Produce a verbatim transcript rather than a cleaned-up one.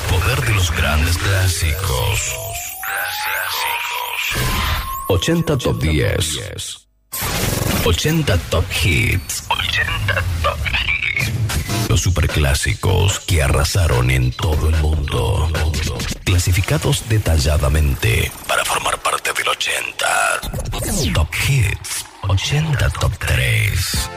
poder de los grandes clásicos. ochenta Top diez. ochenta Top Hits. ochenta Top Hits. Los superclásicos que arrasaron en todo el mundo. Clasificados detalladamente para formar parte del ochenta. Top Hits. ochenta Top tres.